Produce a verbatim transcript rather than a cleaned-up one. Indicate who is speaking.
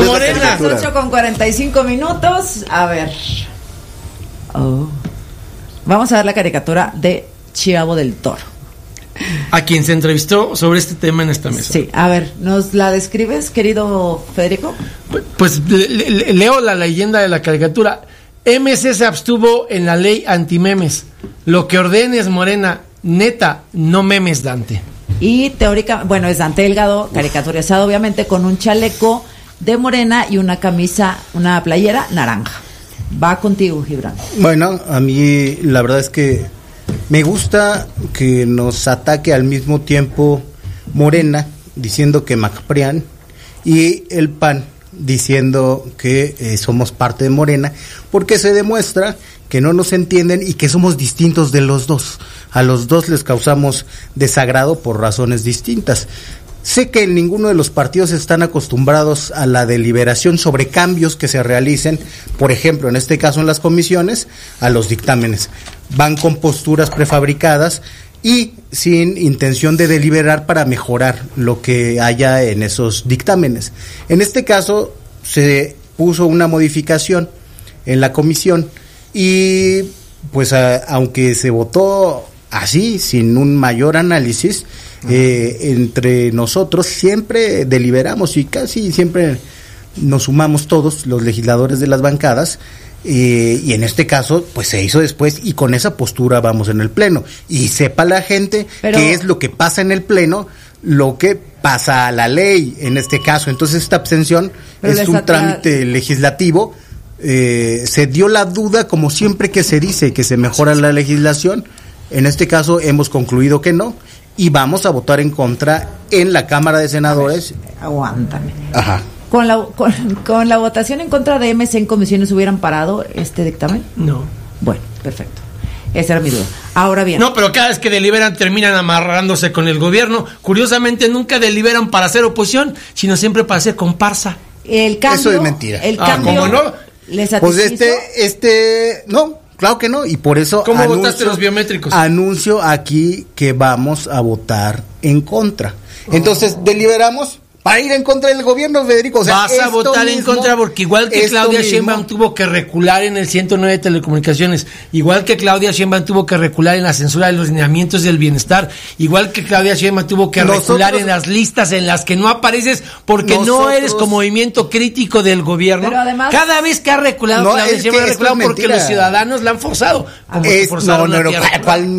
Speaker 1: Morena.
Speaker 2: Las ocho con cuarenta y cinco minutos. A ver. Oh. Vamos a ver la caricatura de Chavo del Toro.
Speaker 1: A quien se entrevistó sobre este tema en esta mesa.
Speaker 2: Sí, a ver, ¿nos la describes, querido Federico?
Speaker 1: Pues, pues le, le, leo la leyenda de la caricatura. M C se abstuvo en la ley antimemes. Lo que ordenes, Morena, neta, no memes, Dante.
Speaker 2: Y teórica, bueno, es Dante Delgado, caricaturizado obviamente, con un chaleco de Morena y una camisa, una playera naranja. Va contigo, Gibran.
Speaker 3: Bueno, a mí la verdad es que me gusta que nos ataque al mismo tiempo Morena, diciendo que MacPrian, y el P A N, diciendo que eh, somos parte de Morena, porque se demuestra que no nos entienden y que somos distintos de los dos. A los dos les causamos desagrado por razones distintas. Sé que ninguno de los partidos están acostumbrados a la deliberación sobre cambios que se realicen, por ejemplo, en este caso en las comisiones, a los dictámenes. Van con posturas prefabricadas y sin intención de deliberar para mejorar lo que haya en esos dictámenes. En este caso se puso una modificación en la comisión y pues a, aunque se votó así, sin un mayor análisis, eh, entre nosotros siempre deliberamos y casi siempre nos sumamos todos los legisladores de las bancadas. Eh, y en este caso, pues se hizo después y con esa postura vamos en el pleno. Y sepa la gente Pero... qué es lo que pasa en el pleno, lo que pasa a la ley en este caso. Entonces esta abstención Pero es un atra... trámite legislativo. Eh, se dio la duda, como siempre que se dice que se mejora la legislación. En este caso hemos concluido que no y vamos a votar en contra en la Cámara de Senadores.
Speaker 2: Ver, aguántame.
Speaker 3: Ajá.
Speaker 2: ¿Con la, con, con la votación en contra de M C en comisiones hubieran parado este dictamen?
Speaker 1: No.
Speaker 2: Bueno, perfecto. Esa era mi duda. Ahora bien.
Speaker 1: No, pero cada vez que deliberan terminan amarrándose con el gobierno. Curiosamente nunca deliberan para hacer oposición, sino siempre para hacer comparsa.
Speaker 2: El cambio,
Speaker 3: Eso es mentira.
Speaker 2: El
Speaker 1: ah,
Speaker 2: cambio,
Speaker 1: ¿cómo no?
Speaker 2: ¿Les satisfizo?
Speaker 3: Pues este, este, no, claro que no, y por eso
Speaker 1: ¿Cómo
Speaker 3: anuncio,
Speaker 1: votaste los biométricos?
Speaker 3: Anuncio aquí que vamos a votar en contra. Entonces, deliberamos para ir en contra del gobierno, Federico. O sea,
Speaker 1: vas a votar mismo, en contra porque igual que Claudia Sheinbaum tuvo que recular en el ciento nueve de telecomunicaciones, igual que Claudia Sheinbaum tuvo que recular en la censura de los lineamientos del bienestar, igual que Claudia Sheinbaum tuvo que nosotros, recular en las listas en las que no apareces porque nosotros, no eres como movimiento crítico del gobierno.
Speaker 2: Pero además,
Speaker 1: cada vez que ha reculado
Speaker 3: no,
Speaker 1: Claudia Sheinbaum ha reculado porque los ciudadanos la han forzado.
Speaker 3: Como es, no, no, no, ¿cuál, cuál